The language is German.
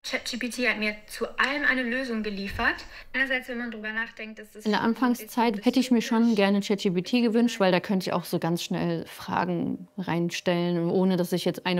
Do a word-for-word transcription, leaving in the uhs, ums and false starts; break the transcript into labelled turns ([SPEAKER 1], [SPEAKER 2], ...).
[SPEAKER 1] ChatGPT hat mir zu allem eine Lösung geliefert. Einerseits, wenn man drüber nachdenkt, dass es
[SPEAKER 2] In der
[SPEAKER 1] für ihn
[SPEAKER 2] Anfangszeit hätte ich mir schon gerne ChatGPT gewünscht, weil da könnte ich auch so ganz schnell Fragen reinstellen, ohne dass ich jetzt eine